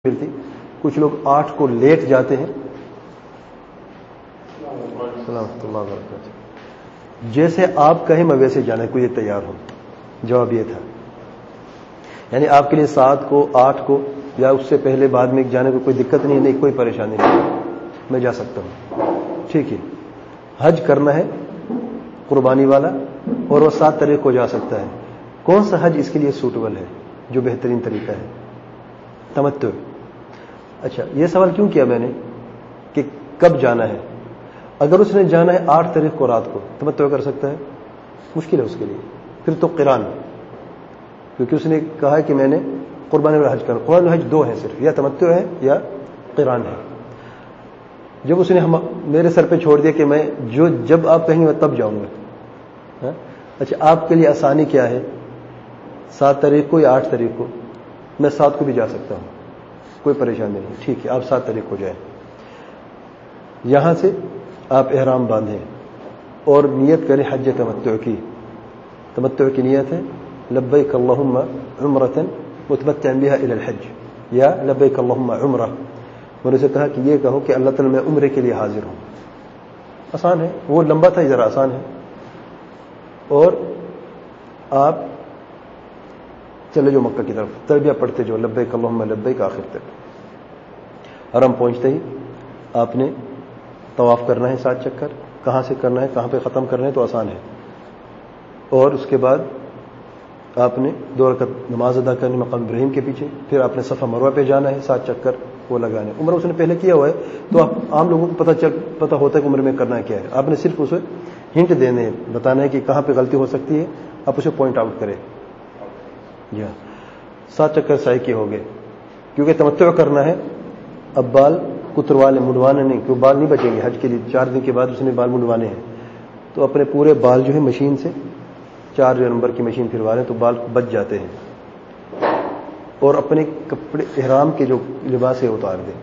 ملتی. کچھ لوگ 8 کو لیٹ جاتے ہیں. سلامت اللہ وبرکاتہ. جیسے آپ کہیں میں ویسے جانا ہے, کوئی تیار ہو. جواب یہ تھا, یعنی آپ کے لیے 7 کو 8 کو یا اس سے پہلے بعد میں جانے کو کوئی دقت نہیں, نہیں کوئی پریشانی نہیں, میں جا سکتا ہوں. ٹھیک ہے, حج کرنا ہے قربانی والا اور وہ 7 تاریخ کو جا سکتا ہے. کون سا حج اس کے لیے سوٹیبل ہے, جو بہترین طریقہ ہے؟ تمتع. اچھا, یہ سوال کیوں کیا میں نے کہ کب جانا ہے؟ اگر اس نے جانا ہے 8 تاریخ کو رات کو, تمتع کر سکتا ہے؟ مشکل ہے اس کے لیے. پھر تو قران, کیونکہ اس نے کہا ہے کہ میں نے قربانی والا حج کرنا. قربانی والا حج 2 ہیں صرف, یا تمتع ہے یا قران ہے. جب اس نے میرے سر پہ چھوڑ دیا کہ میں جب آپ کہیں میں تب جاؤں گا. اچھا, آپ کے لیے آسانی کیا ہے, 7 تاریخ کو یا 8 تاریخ کو؟ میں 7 کو بھی جا سکتا ہوں, کوئی پریشانی نہیں. ٹھیک ہے, آپ 7 تاریخ کو جائیں. یہاں سے آپ احرام باندھیں اور نیت کریں حج تمتع کی. تمتع کی نیت ہے لبیک اللہم عمرۃ متمتعا بها الى الحج, یا لبیک اللہم عمرہ. میں نے سے کہا کہ یہ کہو کہ اللہ تعالی میں عمرے کے لیے حاضر ہوں. آسان ہے, وہ لمبا تھا, ذرا آسان ہے. اور آپ چلے جو مکہ کی طرف, تلبیہ پڑھتے جو لبیک اللہم لبیک آخر تک. حرم پہنچتے ہی آپ نے طواف کرنا ہے 7 چکر. کہاں سے کرنا ہے, کہاں پہ ختم کرنا ہے, تو آسان ہے. اور اس کے بعد آپ نے 2 رکعت نماز ادا کرنی مقام ابراہیم کے پیچھے. پھر آپ نے صفا مروہ پہ جانا ہے 7 چکر وہ لگانے. عمرہ اس نے پہلے کیا ہوا ہے, تو آپ عام لوگوں کو پتہ ہوتا ہے کہ عمرے میں کرنا کیا ہے. آپ نے صرف اسے ہنٹ دینے, بتانا ہے کہ کہاں پہ غلطی ہو سکتی ہے, آپ اسے پوائنٹ آؤٹ کریں. جی ہاں, 7 چکر سعی کے ہو گئے. کیونکہ تمتع کرنا ہے, اب بال کتروانے منڈوانے نہیں, کیوں بال نہیں بچیں گے حج کے لیے. 4 دن کے بعد اس نے بال منڈوانے ہیں, تو اپنے پورے بال جو ہے مشین سے 4 نمبر کی مشین پھروا لیں تو بال بچ جاتے ہیں. اور اپنے کپڑے احرام کے جو لباس ہے اتار دیں.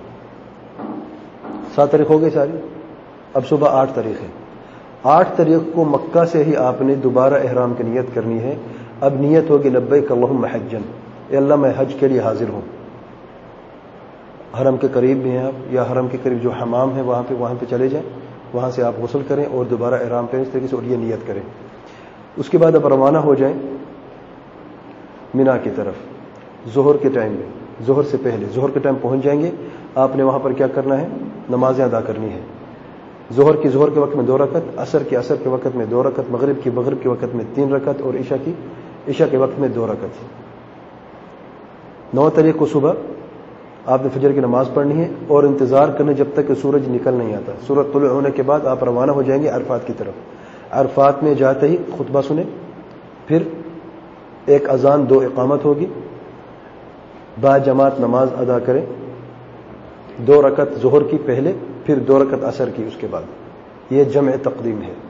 7 تاریخ ہو گئی ساری. اب صبح 8 تاریخ ہے. 8 تاریخ کو مکہ سے ہی آپ نے دوبارہ احرام کی نیت کرنی ہے. اب نیت ہوگی لبیک اللہم حجن, اے اللہ میں حج کے لیے حاضر ہوں. حرم کے قریب بھی ہیں آپ, یا حرم کے قریب جو حمام ہے وہاں پہ چلے جائیں, وہاں سے آپ غسل کریں اور دوبارہ احرام کریں اس طریقے سے, اور یہ نیت کریں. اس کے بعد اب روانہ ہو جائیں مینا کی طرف. ظہر کے ٹائم میں, ظہر سے پہلے, ظہر کے ٹائم پہنچ جائیں گے. آپ نے وہاں پر کیا کرنا ہے, نمازیں ادا کرنی ہے. ظہر کے وقت میں 2 رکعت, عصر کے وقت میں 2 رکعت, مغرب کے وقت میں 3 رکعت, اور عشاء کے وقت میں 2 رکعت. 9 تاریخ کو صبح آپ نے فجر کی نماز پڑھنی ہے اور انتظار کرنے جب تک کہ سورج نکل نہیں آتا. سورج طلوع ہونے کے بعد آپ روانہ ہو جائیں گے عرفات کی طرف. عرفات میں جاتے ہی خطبہ سنیں, پھر ایک اذان 2 اقامت ہوگی, با جماعت نماز ادا کریں. 2 رکعت ظہر کی پہلے, پھر 2 رکعت عصر کی اس کے بعد. یہ جمع تقدیم ہے.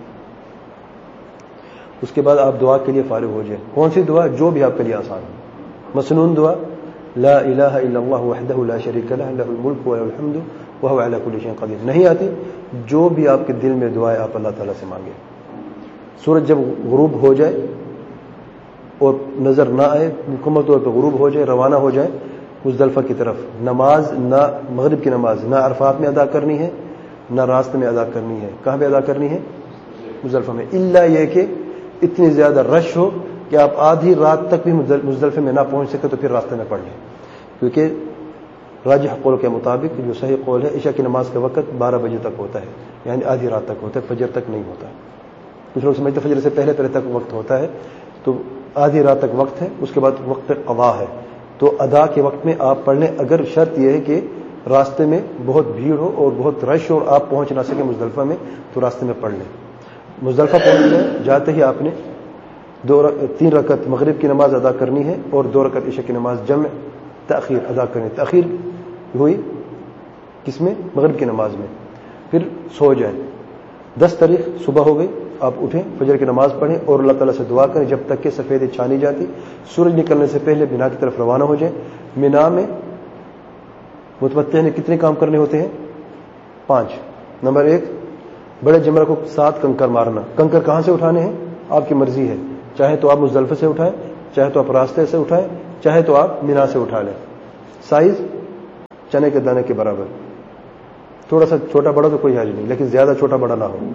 اس کے بعد آپ دعا کے لیے فارغ ہو جائیں. کون سی دعا؟ جو بھی آپ کے لیے آسان ہو. مسنون دعا لا الہ الا اللہ وحدہ لا شریک لہ لہ الملک وله الحمد وهو علی کل شیء قدیر. نہیں آتی, جو بھی آپ کے دل میں دعا ہے آپ اللہ تعالیٰ سے مانگیں. سورج جب غروب ہو جائے اور نظر نہ آئے, مکمل طور پہ غروب ہو جائے, روانہ ہو جائے مزدلفہ کی طرف. نماز نہ مغرب کی نماز نہ عرفات میں ادا کرنی ہے, نہ راستے میں ادا کرنی ہے. کہاں پہ ادا کرنی ہے؟ مزدلفہ میں. الا یہ کہ اتنی زیادہ رش ہو کہ آپ آدھی رات تک بھی مزدلفے میں نہ پہنچ سکے, تو پھر راستے میں پڑھ لیں. کیونکہ راجح قول کے مطابق جو صحیح قول ہے, عشاء کی نماز کا وقت 12 بجے تک ہوتا ہے, یعنی آدھی رات تک ہوتا ہے, فجر تک نہیں ہوتا. کچھ لوگ سمجھتے فجر سے پہلے تک وقت ہوتا ہے, تو آدھی رات تک وقت ہے. اس کے بعد وقت قضا ہے, تو ادا کے وقت میں آپ پڑھ لیں. اگر شرط یہ ہے کہ راستے میں بہت بھیڑ ہو اور بہت رش ہو اور آپ پہنچ نہ سکیں مزدلفہ میں, تو راستے میں پڑھ لیں. مزدلفہ پہنچ جائیں, جاتے ہی آپ نے 3 رکعت مغرب کی نماز ادا کرنی ہے اور 2 رکعت عشاء کی نماز جمع تاخیر ادا کرنی. تاخیر ہوئی کس میں؟ مغرب کی نماز میں. پھر سو جائیں. 10 تاریخ صبح ہو گئی, آپ اٹھیں, فجر کی نماز پڑھیں اور اللہ تعالیٰ سے دعا کریں جب تک کہ سفید چھانی جاتی. سورج نکلنے سے پہلے مینا کی طرف روانہ ہو جائیں. مینا میں متمتع نے کتنے کام کرنے ہوتے ہیں؟ 5. نمبر 1, بڑے جمرہ کو 7 کنکر مارنا. کنکر کہاں سے اٹھانے ہیں آپ کی مرضی ہے, چاہے تو آپ مزدلفہ سے اٹھائیں, چاہے تو آپ راستے سے اٹھائیں, چاہے تو آپ مینا سے اٹھا لیں. سائز چنے کے دانے کے برابر. تھوڑا سا چھوٹا بڑا تو کوئی حرج نہیں, لیکن زیادہ چھوٹا بڑا نہ ہو.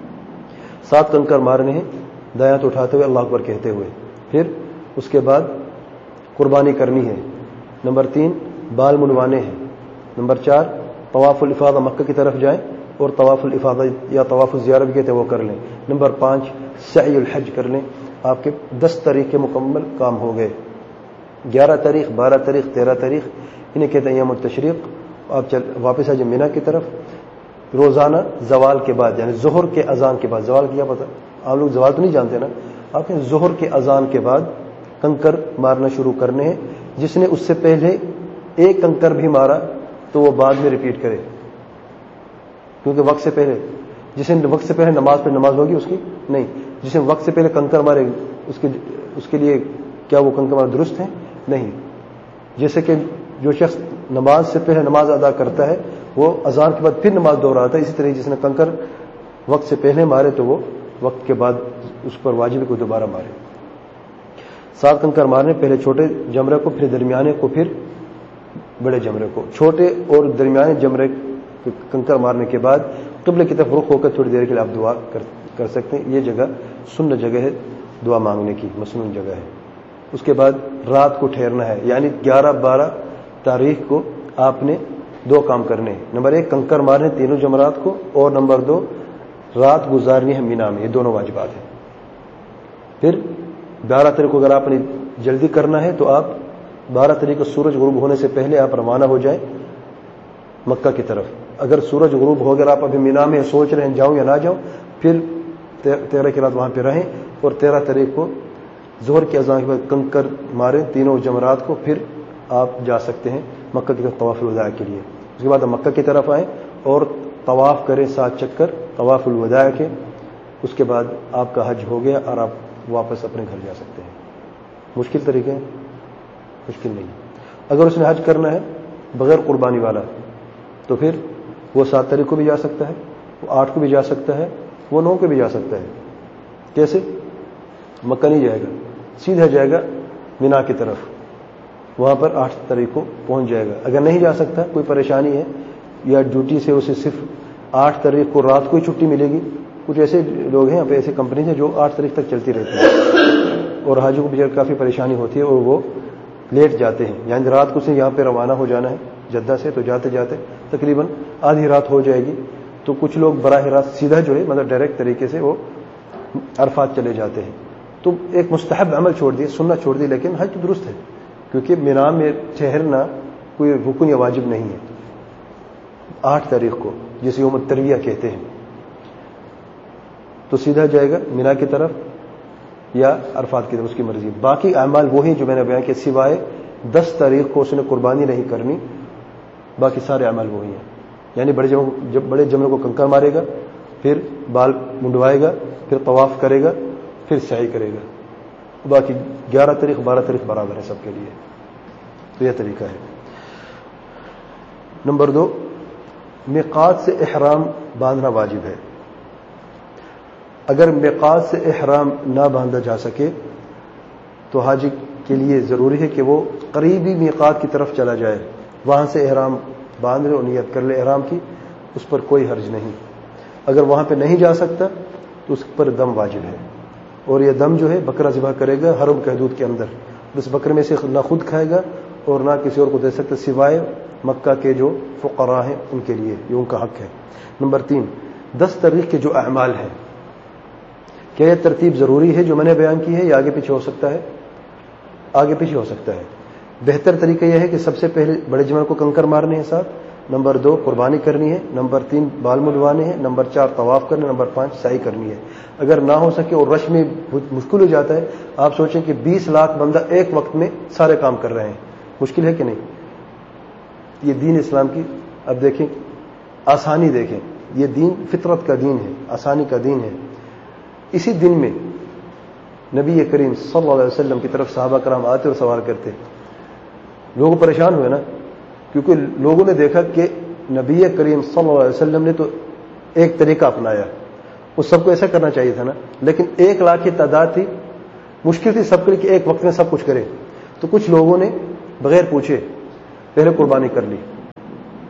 7 کنکر مارنے ہیں دایاں اٹھاتے ہوئے اللہ اکبر کہتے ہوئے. پھر اس کے بعد قربانی کرنی ہے. نمبر 3 بال منڈوانے ہیں. نمبر 4 طواف الافاضہ مکہ کی طرف جائیں اور طواف الافاضہ یا طواف الزیارہ بھی کہتے ہیں وہ کر لیں. نمبر 5 سعی الحج کر لیں. آپ کے 10 طریقے مکمل کام ہو گئے. 11 تاریخ 12 تاریخ 13 تاریخ انہیں کہتے ہیں ایام التشریق. آپ واپس آ جائیں مینا کی طرف. روزانہ زوال کے بعد یعنی ظہر کے اذان کے بعد, زوال کیا پتہ آپ لوگ زوال تو نہیں جانتے نا, آپ نے ظہر کے اذان کے بعد کنکر مارنا شروع کرنے ہیں. جس نے اس سے پہلے ایک کنکر بھی مارا تو وہ بعد میں ریپیٹ کرے, کیونکہ وقت سے پہلے. جس نے وقت سے پہلے نماز پڑھ نماز ہوگی اس کی نہیں. جس نے وقت سے پہلے کنکر مارے اس کے لیے کیا وہ کنکر مارا درست ہے؟ نہیں. جیسے کہ جو شخص نماز سے پہلے نماز ادا کرتا ہے وہ اذان کے بعد پھر نماز دہراتا ہے, اسی طرح جس نے کنکر وقت سے پہلے مارے تو وہ وقت کے بعد اس پر واجب ہے کہ دوبارہ مارے. 7 کنکر مارنے, پہلے چھوٹے جمرے کو, پھر درمیانے کو, پھر بڑے جمرے کو. چھوٹے اور درمیانے جمرے کنکر مارنے کے بعد قبلے کی طرف رخ ہو کر تھوڑی دیر کے لیے آپ دعا کر سکتے ہیں. یہ جگہ سنت جگہ ہے دعا مانگنے کی, مسنون جگہ ہے. اس کے بعد رات کو ٹھہرنا ہے, یعنی 11-12 تاریخ کو آپ نے 2 کام کرنے ہیں. نمبر 1 کنکر مارنے تینوں جمرات کو, اور نمبر 2 رات گزارنی ہے مینا میں. یہ دونوں واجبات ہیں. پھر 12 تاریخ کو اگر آپ نے جلدی کرنا ہے تو آپ 12 تاریخ کو سورج غروب ہونے سے پہلے آپ روانہ ہو جائیں مکہ کی طرف. اگر سورج غروب ہو گیا آپ ابھی مینا میں سوچ رہے ہیں جاؤں یا نہ جاؤں, پھر 13 کی رات وہاں پہ رہیں اور 13 تاریخ کو ظہر کی اذان کے بعد کنکر ماریں تینوں جمرات کو. پھر آپ جا سکتے ہیں مکہ کی طرف طواف الوداع کے لیے. اس کے بعد آپ مکہ کی طرف آئیں اور طواف کریں 7 چکر طواف الوداع کے. اس کے بعد آپ کا حج ہو گیا اور آپ واپس اپنے گھر جا سکتے ہیں. مشکل طریقے ہیں؟ مشکل نہیں. اگر اس نے حج کرنا ہے بغیر قربانی والا تو پھر وہ 7 تاریخ کو بھی جا سکتا ہے, وہ 8 کو بھی جا سکتا ہے, وہ 9 کو بھی جا سکتا ہے. کیسے؟ مکہ نہیں جائے گا, سیدھا جائے گا مینا کی طرف, وہاں پر 8 تاریخ کو پہنچ جائے گا. اگر نہیں جا سکتا, کوئی پریشانی ہے یا ڈیوٹی سے اسے صرف 8 تاریخ کو رات کو ہی چھٹی ملے گی, کچھ ایسے لوگ ہیں یہاں پہ, ایسے کمپنیز ہیں جو 8 تاریخ تک چلتی رہتی ہیں اور حاجیوں کو بچار کافی پریشانی ہوتی ہے اور وہ لیٹ جاتے ہیں. یعنی رات کو سے یہاں پہ روانہ ہو جانا ہے جدہ سے, تو جاتے جاتے تقریباً آدھی رات ہو جائے گی. تو کچھ لوگ براہ راست سیدھا جو ہے مطلب ڈائریکٹ طریقے سے وہ عرفات چلے جاتے ہیں. تو ایک مستحب عمل چھوڑ دیے, سنت چھوڑ دی, لیکن حج تو درست ہے کیونکہ مینا میں ٹھہرنا کوئی رکن یا واجب نہیں ہے. 8 تاریخ کو جسے یوم الترویہ کہتے ہیں, تو سیدھا جائے گا مینا کی طرف یا عرفات کی طرف, اس کی مرضی. باقی اعمال وہی جو میں نے بیان کیا, سوائے 10 تاریخ کو اس نے قربانی نہیں کرنی, باقی سارے اعمال وہی ہیں. یعنی بڑے جمرے کو کنکر مارے گا, پھر بال منڈوائے گا, پھر طواف کرے گا, پھر سعی کرے گا. باقی 11 تاریخ 12 تاریخ برابر ہے سب کے لیے. تو یہ طریقہ ہے. نمبر 2 میقات سے احرام باندھنا واجب ہے. اگر میقات سے احرام نہ باندھا جا سکے تو حاجی کے لیے ضروری ہے کہ وہ قریبی میقات کی طرف چلا جائے, وہاں سے احرام باندھ لے اور نیت کر لے احرام کی, اس پر کوئی حرج نہیں. اگر وہاں پہ نہیں جا سکتا تو اس پر دم واجب ہے, اور یہ دم جو ہے بکرا ذبح کرے گا حرم کے حدود کے اندر. اس بکرے میں سے نہ خود کھائے گا اور نہ کسی اور کو دے سکتا, سوائے مکہ کے جو فقراء ہیں ان کے لیے, یہ ان کا حق ہے. نمبر 3 10 تاریخ کے جو اعمال ہیں, کیا یہ ترتیب ضروری ہے جو میں نے بیان کی ہے یا آگے پیچھے ہو سکتا ہے؟ آگے پیچھے ہو سکتا ہے. بہتر طریقہ یہ ہے کہ سب سے پہلے بڑے جمرے کو کنکر مارنے ہیں 7, نمبر 2 قربانی کرنی ہے, نمبر 3 بال منڈوانے ہیں, نمبر 4 طواف کرنے, نمبر 5 سعی کرنی ہے. اگر نہ ہو سکے اور رش میں مشکل ہو جاتا ہے, آپ سوچیں کہ 20 لاکھ بندہ ایک وقت میں سارے کام کر رہے ہیں, مشکل ہے کہ نہیں؟ یہ دین اسلام کی اب دیکھیں آسانی, دیکھیں یہ دین فطرت کا دین ہے, آسانی کا دین ہے. اسی دن میں نبی کریم صلی اللہ علیہ وسلم کی طرف صحابہ کرام آتے اور سوال کرتے. لوگ پریشان ہوئے نا, کیونکہ لوگوں نے دیکھا کہ نبی کریم صلی اللہ علیہ وسلم نے تو ایک طریقہ اپنایا, وہ سب کو ایسا کرنا چاہیے تھا نا, لیکن 1 لاکھ کی تعداد تھی, مشکل تھی سب کے لیے کہ ایک وقت میں سب کچھ کرے. تو کچھ لوگوں نے بغیر پوچھے پہلے قربانی کر لی,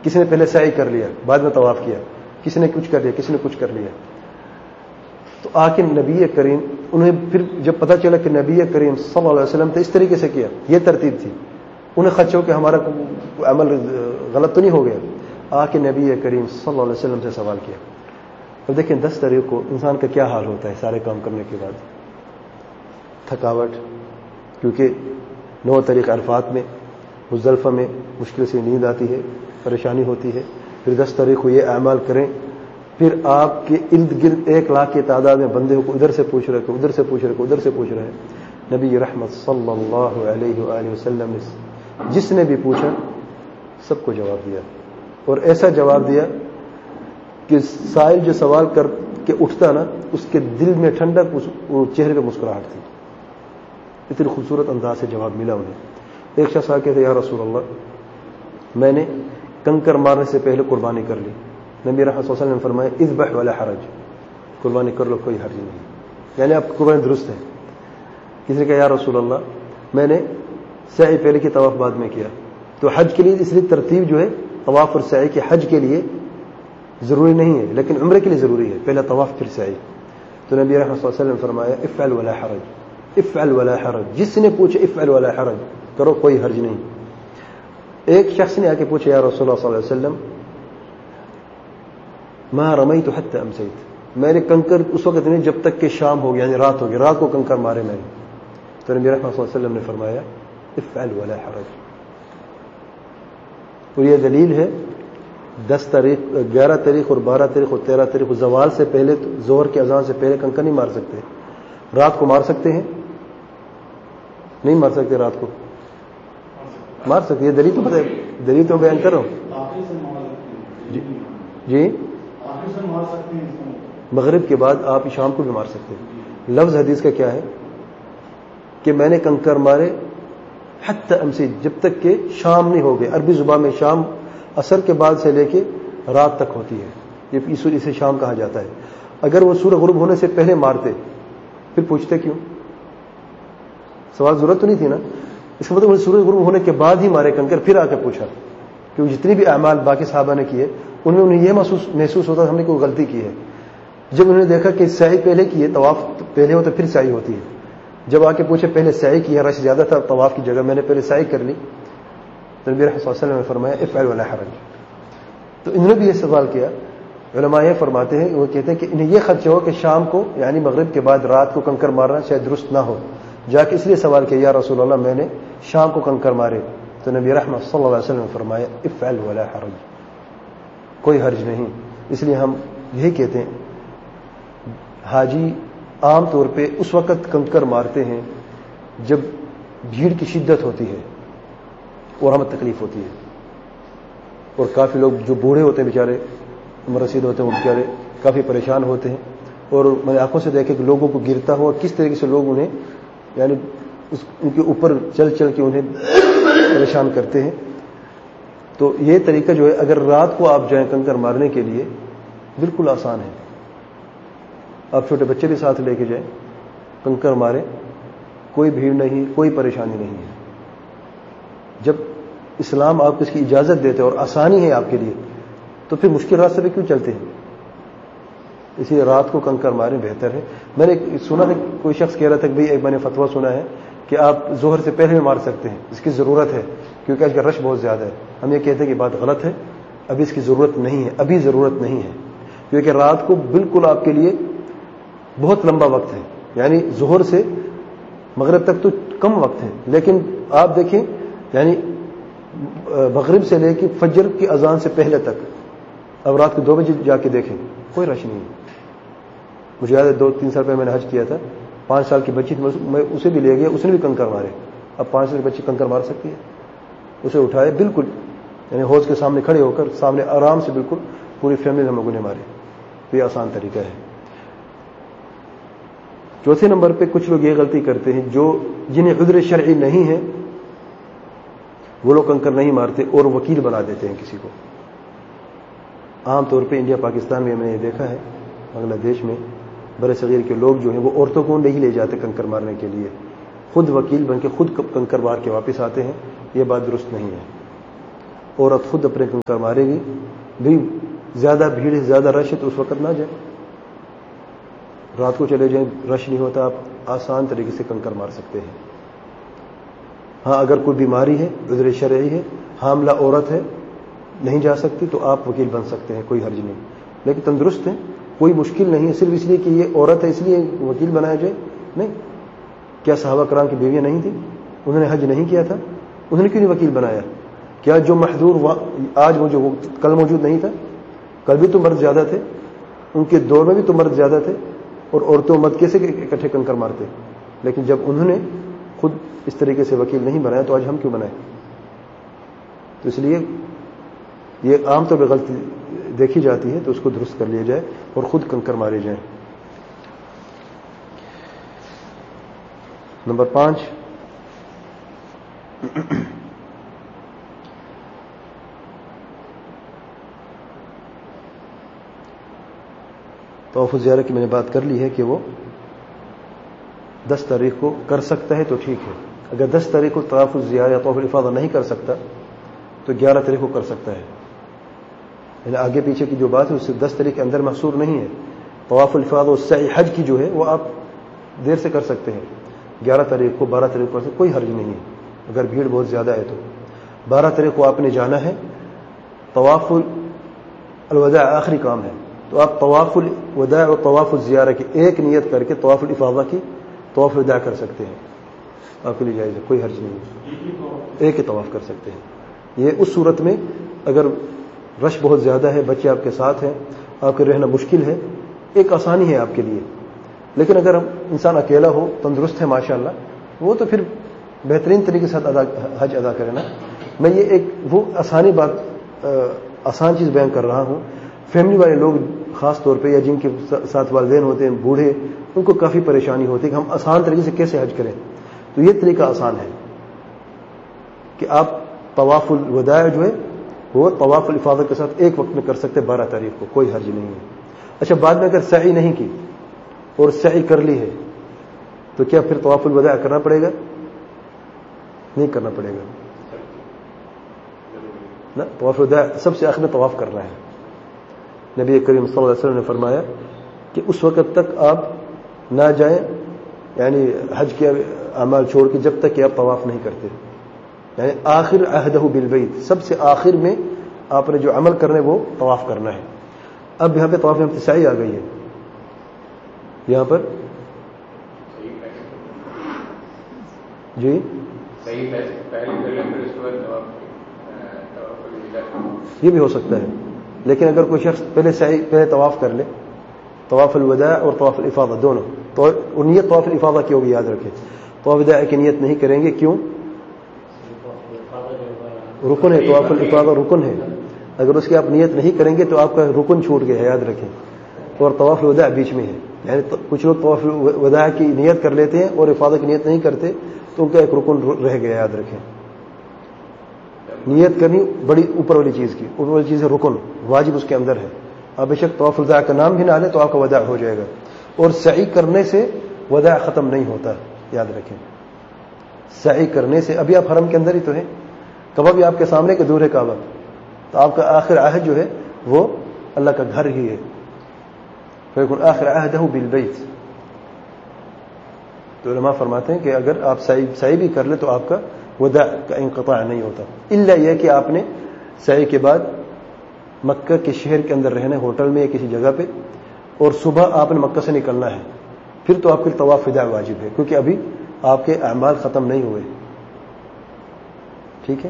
کسی نے پہلے سعی کر لیا بعد میں طواف کیا, کسی نے کچھ کر لیا, کسی نے کچھ کر لیا. تو آ کے نبی کریم انہیں پھر جب پتہ چلا کہ نبی کریم صلی اللہ علیہ وسلم تو اس طریقے سے کیا, یہ ترتیب تھی, انہیں خدشہ کہ ہمارا عمل غلط تو نہیں ہو گیا. آ کے نبی کریم صلی اللہ علیہ وسلم سے سوال کیا. اب دیکھیں 10 طریق کو انسان کا کیا حال ہوتا ہے سارے کام کرنے کے بعد. تھکاوٹ, کیونکہ 9 طریق عرفات میں مزدلفہ میں مشکل سے نیند آتی ہے, پریشانی ہوتی ہے. پھر 10 طریق کو یہ اعمال کریں, پھر آپ کے ارد گرد 1 لاکھ کی تعداد میں بندے کو ادھر سے پوچھ رہے, ادھر سے پوچھ رہے, ادھر سے پوچھ رہے ہیں. نبی رحمت صلی اللہ علیہ وآلہ وسلم نے جس نے بھی پوچھا سب کو جواب دیا, اور ایسا جواب دیا کہ سائل جو سوال کر کے اٹھتا نا اس کے دل میں ٹھنڈک, چہرے پہ مسکراہٹ تھی. اتنی خوبصورت انداز سے جواب ملا انہیں. ایک شخص آ کے تھے, یا رسول اللہ میں نے کنکر مارنے سے پہلے قربانی کر لی. نبی رحمت صلی اللہ علیہ وسلم نے فرمایا اذبح ولا حرج, قربانی کر لو کوئی حرج نہیں, یعنی آپ کی قربانی درست ہے. کسی نے کہا یا رسول اللہ میں نے سعی پہلے کی طواف بعد میں کیا, تو حج کے لیے اس لیے ترتیب جو ہے طواف اور سعی کے حج کے لیے ضروری نہیں ہے, لیکن عمرے کے لیے ضروری ہے, پہلے طواف پھر سعی. تو نبی رحمت صلی اللہ علیہ وسلم نے فرمایا افعل ولا حرج, افعل ولا حرج, جس نے پوچھا افعل ولا حرج, کرو کوئی حرج نہیں. ایک شخص نے آ کے پوچھا یا رسول اللہ صلی اللہ علیہ وسلم ما رمیت حتی امسیت, میں نے کنکر اس وقت نہیں جب تک کہ شام ہو گیا, یعنی رات ہو گئی, رات کو کنکر مارے میں نے. تو نبی رحمت صلی اللہ علیہ وسلم نے فرمایا افعل ولا حرج. اور یہ دلیل ہے 10 طریق, 11 طریق اور 12 طریق اور 13 طریق, زوال سے پہلے, ظہر کی اذان سے پہلے کنکر نہیں مار سکتے. رات کو مار سکتے ہیں, نہیں مار سکتے, رات کو مار سکتے. یہ دلیل تو پتہ ہے, دلیل تو بیان کر رہا ہوں. جی مغرب کے بعد آپ شام کو بھی مار سکتے ہیں. لفظ حدیث کا کیا ہے کہ میں نے کنکر مارے حتی امسی, جب تک کہ شام نہیں ہو گئے. عربی زبان میں شام عصر کے بعد سے لے کے رات تک ہوتی ہے, یہ اسے شام کہا جاتا ہے. اگر وہ سورج غروب ہونے سے پہلے مارتے پھر پوچھتے کیوں, سوال ضرورت تو نہیں تھی نا. اس کا مطلب سورج غروب ہونے کے بعد ہی مارے کنکر, پھر آ کے پوچھا. کیونکہ جتنی بھی اعمال باقی صحابہ نے کیے ان میں انہیں یہ محسوس ہوتا ہم نے کوئی غلطی کی ہے. جب انہوں نے دیکھا کہ سعی پہلے کی ہے, طواف پہلے ہو تو پھر سعی ہوتی ہے. جب آ کے پوچھے پہلے سعی کی ہے, رش زیادہ تھا طواف کی جگہ, میں نے پہلے سعی کر لی, تو نبی رحمۃ اللہ علیہ وسلم نے فرمایا افعل ولا حرج. تو انہوں نے بھی یہ سوال کیا. علماء یہ فرماتے ہیں, وہ کہتے ہیں کہ انہیں یہ خدشہ ہو کہ شام کو یعنی مغرب کے بعد رات کو کنکر مارنا شاید درست نہ ہو, جا کے اس لیے سوال کیا یا رسول اللہ میں نے شام کو کنکر مارے. تو نبی رحمت صلی اللہ علیہ وسلم نے فرمایا افعل ولا حرج, کوئی حرج نہیں. اس لیے ہم یہی کہتے ہیں حاجی عام طور پہ اس وقت کنکر مارتے ہیں جب بھیڑ کی شدت ہوتی ہے اور ہمیں تکلیف ہوتی ہے, اور کافی لوگ جو بوڑھے ہوتے ہیں بیچارے, عمر رسید ہوتے ہیں, وہ بیچارے کافی پریشان ہوتے ہیں. اور میں نے آنکھوں سے دیکھے کہ لوگوں کو گرتا ہوا کس طریقے سے لوگ انہیں یعنی ان کے اوپر چل چل کے انہیں پریشان کرتے ہیں. تو یہ طریقہ جو ہے اگر رات کو آپ جائیں کنکر مارنے کے لیے بالکل آسان ہے. آپ چھوٹے بچے بھی ساتھ لے کے جائیں, کنکر ماریں, کوئی بھیڑ نہیں, کوئی پریشانی نہیں ہے. جب اسلام آپ کو اس کی اجازت دیتے اور آسانی ہے آپ کے لیے, تو پھر مشکل راستے پہ کیوں چلتے ہیں؟ اسی لیے رات کو کنکر ماریں بہتر ہے. میں نے سنا تھا کوئی شخص کہہ رہا تھا کہ بھائی ایک میں نے فتویٰ سنا ہے کہ آپ ظہر سے پہلے بھی مار سکتے ہیں, اس کی ضرورت ہے کیونکہ آج کا رش بہت زیادہ ہے. ہم یہ کہتے ہیں کہ بات غلط ہے, ابھی اس کی ضرورت نہیں ہے, ابھی ضرورت نہیں ہے, کیونکہ رات کو بالکل آپ کے لیے بہت لمبا وقت ہے. یعنی ظہر سے مغرب تک تو کم وقت ہے, لیکن آپ دیکھیں یعنی مغرب سے لے کے فجر کی اذان سے پہلے تک, اب رات کو 2 بجے جا کے دیکھیں کوئی رش نہیں ہے. مجھے یاد ہے 2-3 سال پہلے میں نے حج کیا تھا, 5 سال کی بچی تھی, میں اسے بھی لے گیا, اس نے بھی کنکر مارے. اب 5 سال کی بچی کنکر مار سکتی ہے؟ اسے اٹھائے بالکل یعنی حوض کے سامنے کھڑے ہو کر سامنے آرام سے بالکل پوری فیملی ہم لوگوں نے مارے. تو یہ آسان طریقہ ہے. چوتھے نمبر پہ کچھ لوگ یہ غلطی کرتے ہیں جو جنہیں عذر شرعی نہیں ہے, وہ لوگ کنکر نہیں مارتے اور وکیل بنا دیتے ہیں کسی کو. عام طور پہ انڈیا پاکستان میں نے یہ دیکھا ہے, بنگلہ دیش میں بر صغیر کے لوگ جو ہیں وہ عورتوں کو نہیں لے جاتے کنکر مارنے کے لیے, خود وکیل بن کے خود کنکر مار کے واپس آتے ہیں. یہ بات درست نہیں ہے. عورت خود اپنے کنکر مارے گی، بھی زیادہ بھیڑ ہے، زیادہ رش ہے تو اس وقت نہ جائیں، رات کو چلے جائیں، رش نہیں ہوتا، آپ آسان طریقے سے کنکر مار سکتے ہیں۔ ہاں اگر کوئی بیماری ہے، عذر شرعی ہے، حاملہ عورت ہے، نہیں جا سکتی، تو آپ وکیل بن سکتے ہیں، کوئی حرج نہیں، لیکن تندرست ہے، کوئی مشکل نہیں ہے، صرف اس لیے کہ یہ عورت ہے اس لیے وکیل بنایا جائے نہیں۔ کیا صحابہ کرام کی بیویاں نہیں تھیں؟ انہوں نے حج نہیں کیا تھا، انہوں نے کیوں نہیں وکیل بنایا؟ کیا جو محظور آج کل موجود نہیں تھا؟ کل بھی تو مرد زیادہ تھے، ان کے دور میں بھی تو مرد زیادہ تھے، اور عورتوں مرد کیسے اکٹھے کنکر مارتے؟ لیکن جب انہوں نے خود اس طریقے سے وکیل نہیں بنایا تو آج ہم کیوں بنائیں؟ تو اس لیے یہ عام طور پہ غلطی دیکھی جاتی ہے، تو اس کو درست کر لیا جائے اور خود کنکر مارے جائیں۔ نمبر 5، طواف الزیارہ کی میں نے بات کر لی ہے کہ وہ 10 تاریخ کو کر سکتا ہے تو ٹھیک ہے، اگر 10 تاریخ کو طواف الزیارہ یا طواف الافاضہ نہیں کر سکتا تو 11 تاریخ کو کر سکتا ہے، یعنی آگے پیچھے کی جو بات ہے اس سے 10 تاریخ کے اندر محصور نہیں ہے۔ طواف الافاضہ اور سعی حج کی جو ہے وہ آپ دیر سے کر سکتے ہیں، 11 تاریخ کو 12 تاریخ کو کر سکتے، کوئی حرج نہیں ہے اگر بھیڑ بہت زیادہ ہے تو۔ 12 تاریخ کو آپ نے جانا ہے، طواف الوداع آخری کام ہے، تو آپ طواف الوداع اور طواف الزیارہ کی ایک نیت کر کے طواف الافاضہ کی طواف الوداع کر سکتے ہیں، آپ کے لیے جائز ہے، کوئی حرج نہیں ہے، ایک ہی طواف کر سکتے ہیں۔ یہ اس صورت میں اگر رش بہت زیادہ ہے، بچے آپ کے ساتھ ہیں، آپ کے رہنا مشکل ہے، ایک آسانی ہے آپ کے لیے، لیکن اگر انسان اکیلا ہو، تندرست ہے ماشاءاللہ، وہ تو پھر بہترین طریقے سے حج ادا کرے نا۔ میں یہ ایک وہ آسان چیز بیان کر رہا ہوں، فیملی والے لوگ خاص طور پہ یا جن کے ساتھ والدین ہوتے ہیں، بوڑھے، ان کو کافی پریشانی ہوتی ہے کہ ہم آسان طریقے سے کیسے حج کریں، تو یہ طریقہ آسان ہے کہ آپ طواف الوداع جو ہے وہ طواف الافاضہ کے ساتھ ایک وقت میں کر سکتے 12 تاریخ کو، کوئی حرج نہیں ہے۔ اچھا، بعد میں اگر سعی نہیں کی اور سعی کر لی ہے تو کیا پھر طواف الوداع کرنا پڑے گا؟ نہیں کرنا پڑے گا نا، طواف الوداع سب سے آخر میں طواف کرنا ہے۔ نبی کریم صلی اللہ علیہ وسلم نے فرمایا کہ اس وقت تک آپ نہ جائیں، یعنی حج کے اعمال چھوڑ کے، جب تک کہ آپ طواف نہیں کرتے، یعنی آخر عہدہ بالبیت، سب سے آخر میں آپ نے جو عمل کرنا ہے وہ طواف کرنا ہے۔ اب یہاں پہ طواف میں سعی آ گئی ہے، یہاں پر جی یہ بھی ہو سکتا ہے، لیکن اگر کوئی شخص پہلے طواف کر لے، طواف الوداع اور طواف الافاضہ دونوں، تو نیت طواف الافاضہ کی ہوگی، یاد رکھیں، طواف الوداع کی نیت نہیں کریں گے، کیوں؟ رکن ہے، طواف الافاضہ رکن ہے، اگر اس کی آپ نیت نہیں کریں گے تو آپ کا رکن چھوٹ گیا ہے، یاد رکھیں، اور طواف الوداع بیچ میں ہے، یعنی کچھ لوگ طواف الوداع کی نیت کر لیتے ہیں اور افاضہ کی نیت نہیں کرتے، تو ان کا ایک رکن رہ گیا، یاد رکھیں۔ نیت کرنی بڑی اوپر والی چیز کی، اوپر والی چیز ہے رکن، واجب اس کے اندر ہے، آپ بے شک طواف الوداع کا نام بھی نہ لیں تو آپ کا وداع ہو جائے گا، اور سعی کرنے سے وداع ختم نہیں ہوتا، یاد رکھیں، سعی کرنے سے، ابھی آپ حرم کے اندر ہی تو ہیں، کعبہ بھی آپ کے سامنے کہ دور ہے کعبہ، تو آپ کا آخر عہد جو ہے وہ اللہ کا گھر ہی ہے، فیکن آخر عہدہ بالبیت۔ تو علماء فرماتے ہیں کہ اگر آپ سعی بھی کر لیں تو آپ کا وداع کا انقطاع نہیں ہوتا، الا یہ کہ آپ نے سعی کے بعد مکہ کے شہر کے اندر رہنا ہے، ہوٹل میں یا کسی جگہ پہ، اور صبح آپ نے مکہ سے نکلنا ہے، پھر تو آپ کے طواف وداع واجب ہے، کیونکہ ابھی آپ کے اعمال ختم نہیں ہوئے، ٹھیک ہے۔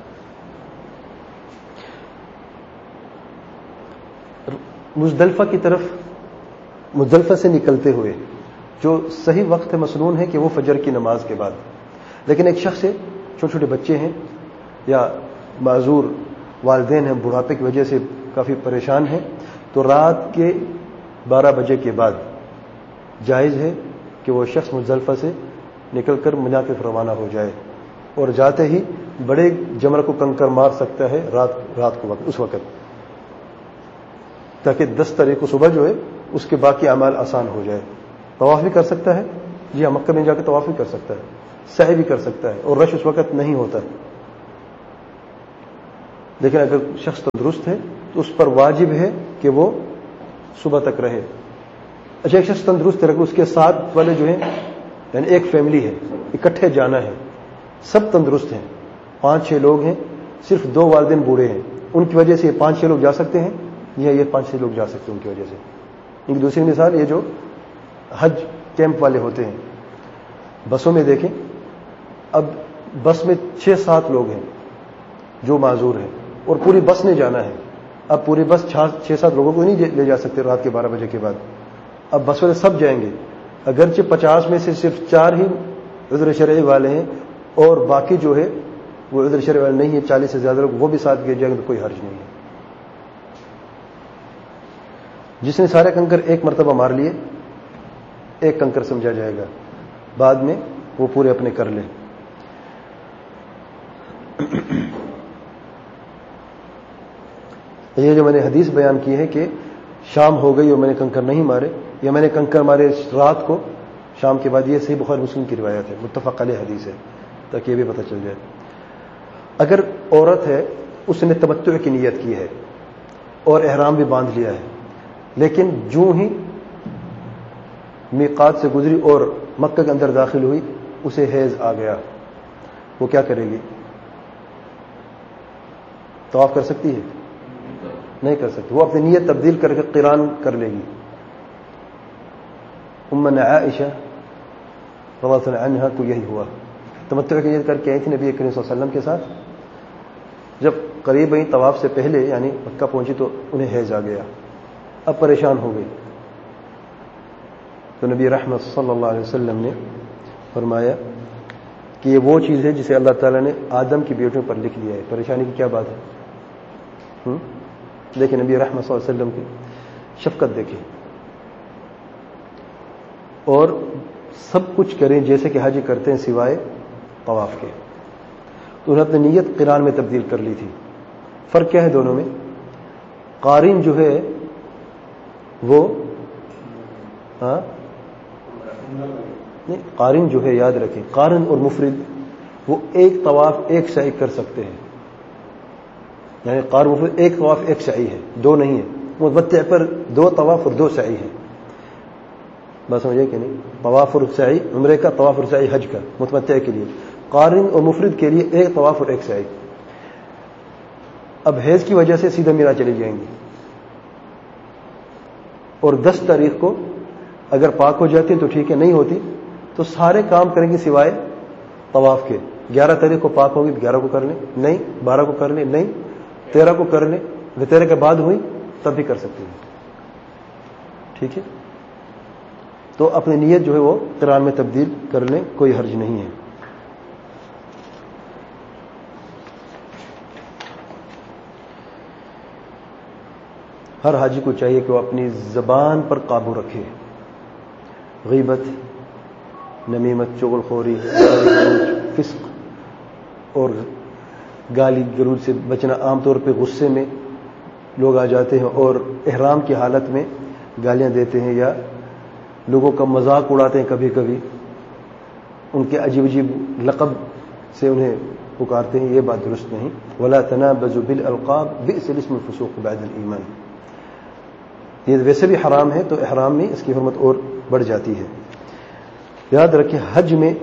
مزدلفہ کی طرف، مزدلفہ سے نکلتے ہوئے جو صحیح وقت ہے مسنون ہے کہ وہ فجر کی نماز کے بعد، لیکن ایک شخص ہے، چھوٹے چھوٹے بچے ہیں یا معذور والدین ہیں، بڑھاپے کی وجہ سے کافی پریشان ہیں، تو رات کے 12 بجے کے بعد جائز ہے کہ وہ شخص مزدلفہ سے نکل کر منا کے روانہ ہو جائے، اور جاتے ہی بڑے جمرہ کو کنکر مار سکتا ہے رات کو اس وقت، تاکہ 10 تاریخ کو صبح جو ہے اس کے باقی اعمال آسان ہو جائے۔ طواف بھی کر سکتا ہے، جی ہاں، مکہ میں جا کے طواف بھی کر سکتا ہے، سعی بھی کر سکتا ہے، اور رش اس وقت نہیں ہوتا، لیکن اگر شخص تندرست ہے تو اس پر واجب ہے کہ وہ صبح تک رہے. اچھا ایک شخص تندرست ہے لیکن اس کے ساتھ والے جو ہیں یعنی ایک فیملی ہے, اکٹھے جانا ہے, سب تندرست ہیں, 5-6 لوگ ہیں, صرف 2 والدین بوڑھے ہیں, ان کی وجہ سے یہ 5-6 لوگ جا سکتے ہیں, یہ 5-6 لوگ جا سکتے ہیں ان کی وجہ سے. ان کی دوسری مثال یہ جو حج کیمپ والے ہوتے ہیں, بسوں میں دیکھیں, اب بس میں 6-7 لوگ ہیں جو معذور ہیں اور پوری بس نے جانا ہے. اب پوری بس 6-7 لوگوں کو نہیں لے جا سکتے رات کے 12 بجے کے بعد. اب بس والے سب جائیں گے, اگرچہ 50 میں سے صرف 4 ہی عذر شرعی والے ہیں اور باقی جو ہے وہ عذر شرعی والے نہیں ہیں, 40 سے زیادہ لوگ وہ بھی ساتھ گئے جائیں گے تو کوئی حرج نہیں ہے. جس نے سارے کنکر ایک مرتبہ مار لیے ایک کنکر سمجھا جائے گا, بعد میں وہ پورے اپنے کر لیں. یہ جو میں نے حدیث بیان کی ہے کہ شام ہو گئی اور میں نے کنکر نہیں مارے یا میں نے کنکر مارے رات کو شام کے بعد, یہ صحیح بخاری مسلم کی روایت ہے, متفق علیہ حدیث ہے, تاکہ یہ بھی پتہ چل جائے. اگر عورت ہے اس نے تمتع کی نیت کی ہے اور احرام بھی باندھ لیا ہے, لیکن جو ہی میقات سے گزری اور مکہ کے اندر داخل ہوئی اسے حیض آ گیا, وہ کیا کرے گی؟ طواف کر سکتی ہے؟ نہیں کر سکتی. وہ اپنی نیت تبدیل کر کے قران کر لے گی. امنا عائشہ رضی اللہ عنہا کو یہی ہوا, تمتع کی نیت کر کے آئی تھی نبی کریم صلی اللہ علیہ وسلم کے ساتھ. جب قریب آئی طواف سے پہلے یعنی مکہ پہنچی تو انہیں حیض آ گیا, اب پریشان ہو گئی. تو نبی رحمت صلی اللہ علیہ وسلم نے فرمایا کہ یہ وہ چیز ہے جسے اللہ تعالیٰ نے آدم کی بیٹیوں پر لکھ لیا ہے. پریشانی کی کیا بات ہے؟ دیکھیں نبی رحمت صلی اللہ علیہ وسلم کی شفقت دیکھیں, اور سب کچھ کریں جیسے کہ حج کرتے ہیں سوائے طواف کے. تو انہوں نے اپنی نیت قران میں تبدیل کر لی تھی. فرق کیا ہے دونوں میں؟ قارن جو ہے وہ نہیں, قارن جو ہے یاد رکھیں, قارن اور مفرد وہ ایک طواف ایک سعی کر سکتے ہیں. یعنی قارن مفرد ایک طواف ایک سعی ہے, 2 نہیں ہے. متمتع پر 2 طواف اور 2 سعی ہے. بات سمجھے کہ نہیں؟ طواف اور سعی عمرے کا, طواف اور سعی حج کا متمتع کے لیے. قارن اور مفرد کے لیے ایک طواف اور ایک سعی. اب حیض کی وجہ سے سیدھا مینا چلی جائیں گی اور 10 تاریخ کو اگر پاک ہو جاتی تو ٹھیک ہے, نہیں ہوتی تو سارے کام کریں گی سوائے طواف کے. 11 تاریخ کو پاک ہوگی 11 کو کر لیں, نہیں 12 کو کر لیں, نہیں 13 کو کر لیں, اگر 13 کے بعد ہوئی تب بھی کر سکتی ہیں. ٹھیک ہے, تو اپنی نیت جو ہے وہ قران میں تبدیل کر لیں, کوئی حرج نہیں ہے. ہر حاجی کو چاہیے کہ وہ اپنی زبان پر قابو رکھے. غیبت, نمیمت, چغل خوری, فسق اور گالی گلوچ سے بچنا. عام طور پہ غصے میں لوگ آ جاتے ہیں اور احرام کی حالت میں گالیاں دیتے ہیں یا لوگوں کا مذاق اڑاتے ہیں, کبھی کبھی ان کے عجیب عجیب لقب سے انہیں پکارتے ہیں. یہ بات درست نہیں. ولا تنابزوا بالالقاب بئس الاسم الفسوق بعد الايمان. یہ ویسے بھی حرام ہے تو احرام میں اس کی حرمت اور بڑھ جاتی ہے. یاد رکھیں حج میں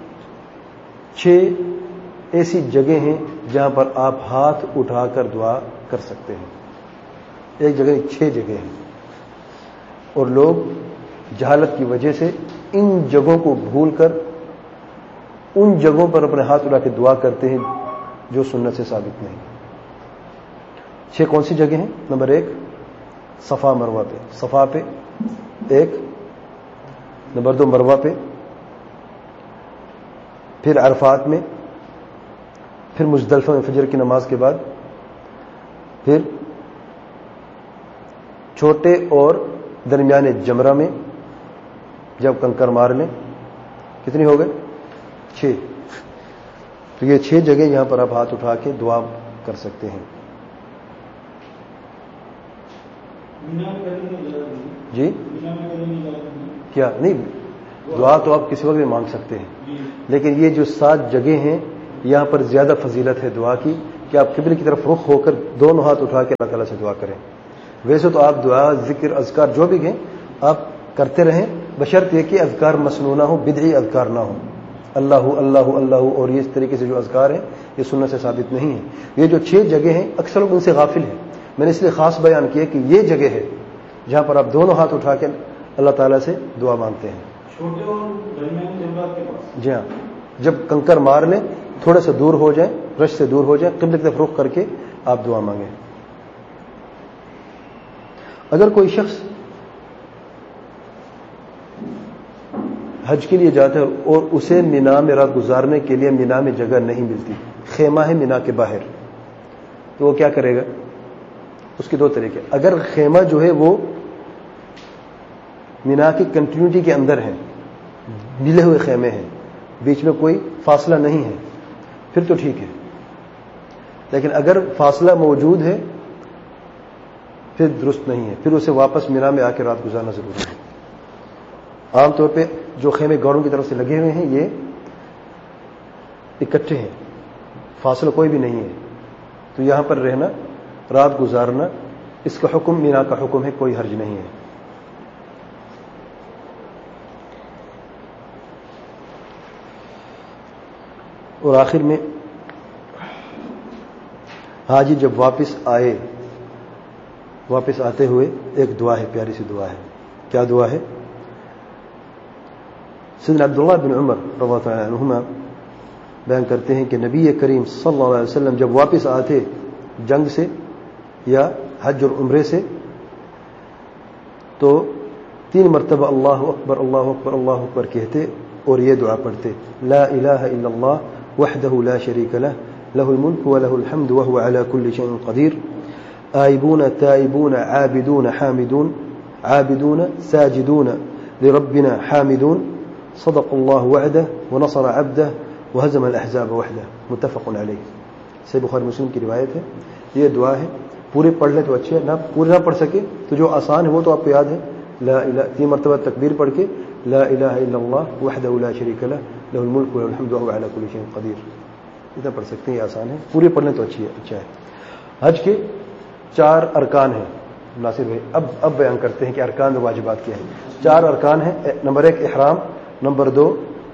6 ایسی جگہ ہیں جہاں پر آپ ہاتھ اٹھا کر دعا کر سکتے ہیں. ایک جگہ 6 جگہ ہیں, اور لوگ جہالت کی وجہ سے ان جگہوں کو بھول کر ان جگہوں پر اپنے ہاتھ اٹھا کے دعا کرتے ہیں جو سنت سے ثابت نہیں. 6 کون سی جگہ ہیں؟ نمبر 1 صفا مروہ پہ, صفا پہ 1, نمبر 2 مروہ پہ, پھر عرفات میں, پھر مزدلفہ میں فجر کی نماز کے بعد, پھر چھوٹے اور درمیانے جمرہ میں جب کنکر مار لیں. کتنی ہو گئے؟ 6. تو یہ 6 جگہ یہاں پر آپ ہاتھ اٹھا کے دعا کر سکتے ہیں. جی کیا نہیں, دعا تو آپ کسی وقت بھی مانگ سکتے ہیں, لیکن یہ جو 7 جگہ ہیں یہاں پر زیادہ فضیلت ہے دعا کی, کہ آپ قبلے کی طرف رخ ہو کر دونوں ہاتھ اٹھا کے اللہ تعالیٰ سے دعا کریں. ویسے تو آپ دعا ذکر اذکار جو بھی کہیں آپ کرتے رہیں بشرط یہ کہ اذکار مسنونہ ہو, بدعی اذکار نہ ہو. اللہ اللہ اللہ اور یہ اس طریقے سے جو اذکار ہیں یہ سنت سے ثابت نہیں ہے. یہ جو 6 جگہ ہیں اکثر لوگ ان سے غافل ہیں. میں نے اس لیے خاص بیان کیا کہ یہ جگہ ہے جہاں پر آپ دونوں ہاتھ اٹھا کے اللہ تعالیٰ سے دعا مانگتے ہیں. چھوٹے اور درمیانی جذبات کے پاس جی ہاں, جب کنکر مار لیں تھوڑے سے دور ہو جائیں, رش سے دور ہو جائیں, قبلے کی طرف رخ کر کے آپ دعا مانگیں. اگر کوئی شخص حج کے لیے جاتا ہے اور اسے مینا میں رات گزارنے کے لیے مینا میں جگہ نہیں ملتی, خیمہ ہے مینا کے باہر, تو وہ کیا کرے گا؟ اس کے 2 طریقے. اگر خیمہ جو ہے وہ مینا کی کنٹینیوٹی کے اندر ہے, ملے ہوئے خیمے ہیں, بیچ میں کوئی فاصلہ نہیں ہے, پھر تو ٹھیک ہے. لیکن اگر فاصلہ موجود ہے پھر درست نہیں ہے, پھر اسے واپس مینا میں آ کے رات گزارنا ضروری ہے. عام طور پہ جو خیمے گاڑوں کی طرف سے لگے ہوئے ہیں یہ اکٹھے ہیں, فاصلہ کوئی بھی نہیں ہے, تو یہاں پر رہنا, رات گزارنا, اس کا حکم مینا کا حکم ہے, کوئی حرج نہیں ہے. اور آخر میں حاجی جب واپس آتے ہوئے ایک دعا ہے, پیاری سی دعا ہے. کیا دعا ہے؟ سیدنا عبداللہ بن عمر رضی اللہ تعالی عنہما بیان کرتے ہیں کہ نبی کریم صلی اللہ علیہ وسلم جب واپس آتے جنگ سے یا حج اور عمرے سے تو 3 مرتبہ اللہ اکبر اللہ اکبر اللہ اکبر کہتے اور یہ دعا پڑھتے, لا الہ الا اللہ وحدہ لا شریک لہ لہ الملک ولہ الحمد وہو علی کل شیء قدیر آئبون تائبون عابدون ساجدون لربنا حامدون صدق اللہ وعدہ ونصر عبدہ وہزم الاحزاب وحدہ. متفق علیہ. صحیح بخاری مسلم کی روایت ہے. یہ دعا ہے, پورے پڑھ لیں تو اچھے, نہ پورے نہ پڑھ سکے تو جو آسان ہے وہ تو آپ کو یاد ہے, لا الہ 3 مرتبہ تکبیر پڑھ کے لا الہ الا اللہ وحدہ لا شریک لہ لہ الملک ولہ الحمد وہو علی کل شیء قدیر. اتنا پڑھ سکتے ہیں, یہ آسان ہے, پورے پڑھ لیں تو اچھا ہے. حج کے 4 ارکان ہیں. ناصر بھائی اب بیان کرتے ہیں کہ ارکان و واجبات کیا ہیں. 4 ارکان ہیں. نمبر 1 احرام, نمبر 2